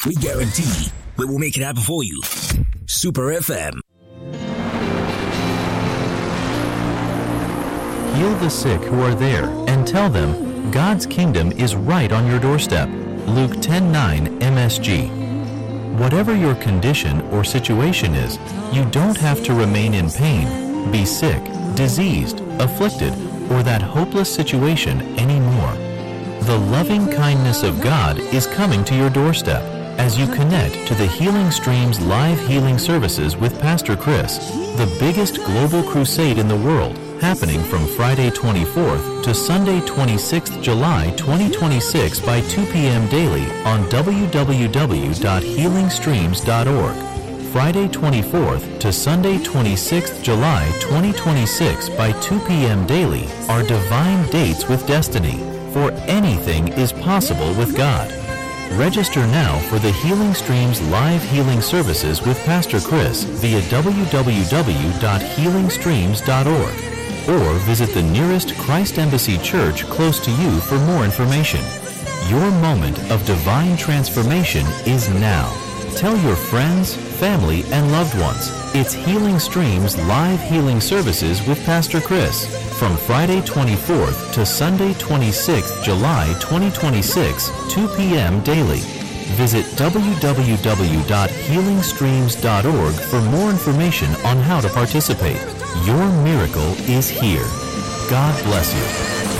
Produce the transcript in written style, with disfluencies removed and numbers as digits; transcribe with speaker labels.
Speaker 1: We guarantee we will make it happen for you. Super FM.
Speaker 2: Heal the sick who are there and tell them God's kingdom is right on your doorstep. Luke 10:9 MSG. Whatever your condition or situation is, you don't have to remain in pain, be sick, diseased, afflicted, or that hopeless situation anymore. The loving kindness of God is coming to your doorstep as you connect to the Healing Streams live healing services with Pastor Chris, the biggest global crusade in the world, happening from Friday 24th to Sunday 26th July 2026 by 2 p.m. daily on www.healingstreams.org. Friday 24th to Sunday 26th July 2026 by 2 p.m. daily are divine dates with destiny, for anything is possible with God. Register now for the Healing Streams live healing services with Pastor Chris via www.healingstreams.org or visit the nearest Christ Embassy Church close to you for more information. Your moment of divine transformation is now. Tell your friends, family, and loved ones. It's Healing Streams live healing services with Pastor Chris from Friday 24th to Sunday 26th July 2026, 2 p.m. daily. Visit www.healingstreams.org for more information on how to participate. Your miracle is here. God bless you.